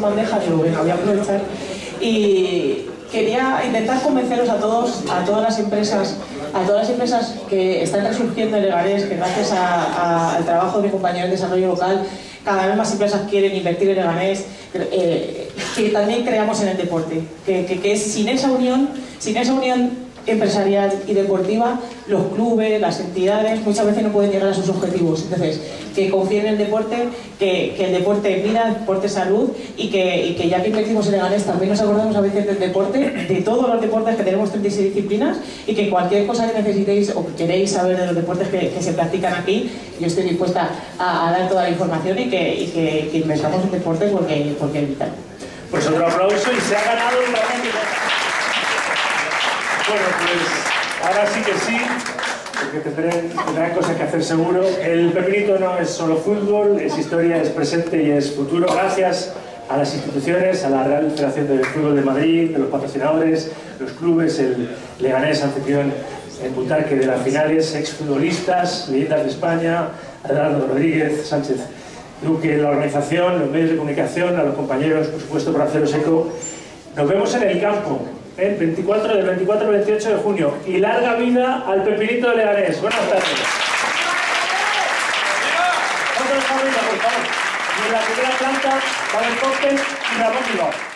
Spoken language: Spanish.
bandeja, digo, venga, voy a aprovechar. Y quería intentar convenceros a todas las empresas que están resurgiendo en Leganés, que gracias al trabajo de mi compañero de desarrollo local, cada vez más empresas quieren invertir en Leganés, que también creamos en el deporte, que es sin esa unión empresarial y deportiva, los clubes, las entidades muchas veces no pueden llegar a sus objetivos. Entonces, que confíen en el deporte, que el deporte vida, el deporte salud, y que ya que invertimos en Leganés también nos acordamos a veces del deporte, de todos los deportes, que tenemos 36 disciplinas, y que cualquier cosa que necesitéis o que queréis saber de los deportes que se practican aquí, yo estoy dispuesta a dar toda la información y que invertamos en deporte porque es vital. Pues otro aplauso y se ha ganado el dramático. Bueno, pues ahora sí que sí, porque tendrán cosas que hacer seguro. El Pepinito no es solo fútbol, es historia, es presente y es futuro. Gracias a las instituciones, a la Real Federación de Fútbol de Madrid, de los patrocinadores, los clubes, el Leganés anfitrión en Butarque de las finales, exfutbolistas, leyendas de España, Adelardo Rodríguez, Sánchez Duque, la organización, los medios de comunicación, a los compañeros, por supuesto, por haceros eco. Nos vemos en el campo. Del 24 al 28 de junio. Y larga vida al Pepinito de Leganés. Buenas tardes. Otra familia, por favor. Y en la primera planta va a haber cóctel y Ramón Bilbao.